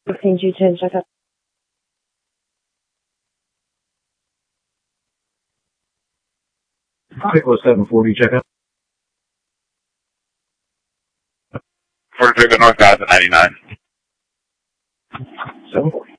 16-210, check up. Piccolo 740, check up. 43 to North Gaza 99. 740.